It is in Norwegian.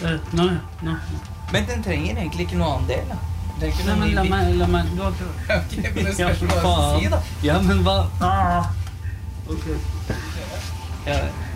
Nå. Men den trenger egentlig ikke noe annen del, da. Det er ikke Nei, noe men la meg du har ikke... Ok, men det spørs hva du si, da. Ja, men hva? Ok. Ja,